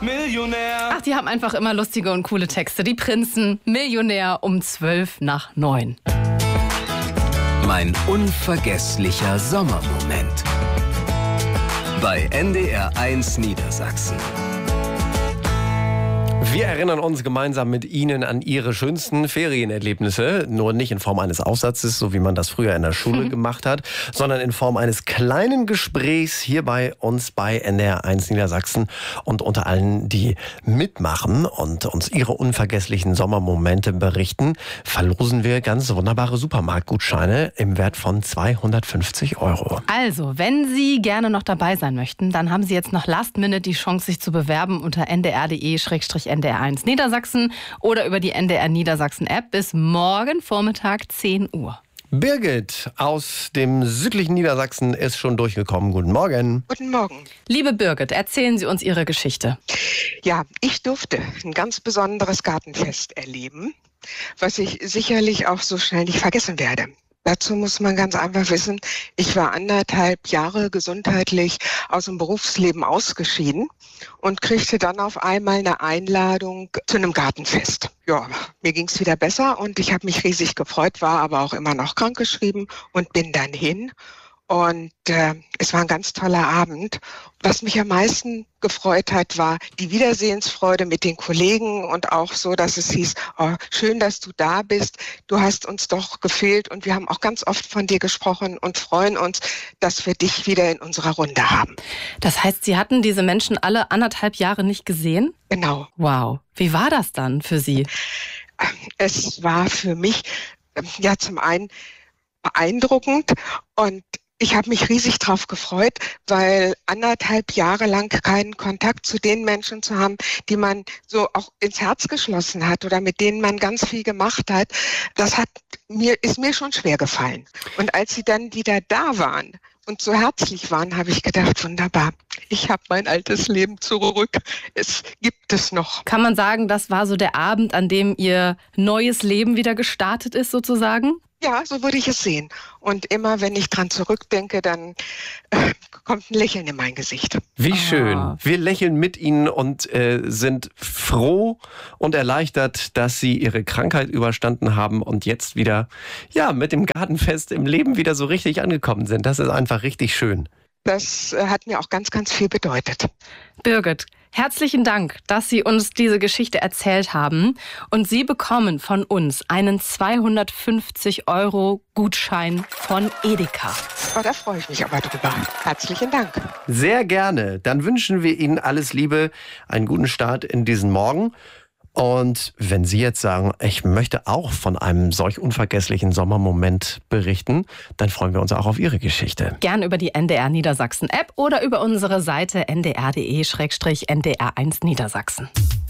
Millionär. Ach, die haben einfach immer lustige und coole Texte. Die Prinzen, Millionär um 8:12. Mein unvergesslicher Sommermoment. Bei NDR1 Niedersachsen. Wir erinnern uns gemeinsam mit Ihnen an Ihre schönsten Ferienerlebnisse. Nur nicht in Form eines Aufsatzes, so wie man das früher in der Schule gemacht hat, sondern in Form eines kleinen Gesprächs hier bei uns bei NDR1 Niedersachsen. Und unter allen, die mitmachen und uns ihre unvergesslichen Sommermomente berichten, verlosen wir ganz wunderbare Supermarktgutscheine im Wert von 250 €. Also, wenn Sie gerne noch dabei sein möchten, dann haben Sie jetzt noch Last Minute die Chance, sich zu bewerben unter ndr.de/NDR1 Niedersachsen oder über die NDR Niedersachsen App bis morgen Vormittag 10 Uhr. Birgit aus dem südlichen Niedersachsen ist schon durchgekommen. Guten Morgen. Guten Morgen. Liebe Birgit, erzählen Sie uns Ihre Geschichte. Ja, ich durfte ein ganz besonderes Gartenfest erleben, was ich sicherlich auch so schnell nicht vergessen werde. Dazu muss man ganz einfach wissen, ich war 1,5 Jahre gesundheitlich aus dem Berufsleben ausgeschieden und kriegte dann auf einmal eine Einladung zu einem Gartenfest. Ja, mir ging es wieder besser und ich habe mich riesig gefreut, war aber auch immer noch krankgeschrieben und bin dann hin. Und es war ein ganz toller Abend. Was mich am meisten gefreut hat, war die Wiedersehensfreude mit den Kollegen und auch so, dass es hieß, oh, schön, dass du da bist. Du hast uns doch gefehlt und wir haben auch ganz oft von dir gesprochen und freuen uns, dass wir dich wieder in unserer Runde haben. Das heißt, Sie hatten diese Menschen alle 1,5 Jahre nicht gesehen? Genau. Wow. Wie war das dann für Sie? Es war für mich ja zum einen beeindruckend und ich habe mich riesig drauf gefreut, weil 1,5 Jahre lang keinen Kontakt zu den Menschen zu haben, die man so auch ins Herz geschlossen hat oder mit denen man ganz viel gemacht hat, ist mir schon schwer gefallen. Und als sie dann wieder da waren und so herzlich waren, habe ich gedacht, wunderbar, ich habe mein altes Leben zurück. Es gibt es noch. Kann man sagen, das war so der Abend, an dem Ihr neues Leben wieder gestartet ist, sozusagen? Ja, so würde ich es sehen. Und immer, wenn ich dran zurückdenke, dann kommt ein Lächeln in mein Gesicht. Wie schön. Wir lächeln mit Ihnen und sind froh und erleichtert, dass Sie Ihre Krankheit überstanden haben und jetzt wieder mit dem Gartenfest im Leben wieder so richtig angekommen sind. Das ist einfach richtig schön. Das hat mir auch ganz, ganz viel bedeutet. Birgit, herzlichen Dank, dass Sie uns diese Geschichte erzählt haben. Und Sie bekommen von uns einen 250 € Gutschein von Edeka. Oh, da freue ich mich aber drüber. Herzlichen Dank. Sehr gerne. Dann wünschen wir Ihnen alles Liebe, einen guten Start in diesen Morgen. Und wenn Sie jetzt sagen, ich möchte auch von einem solch unvergesslichen Sommermoment berichten, dann freuen wir uns auch auf Ihre Geschichte. Gern über die NDR Niedersachsen App oder über unsere Seite ndr.de/NDR1 Niedersachsen.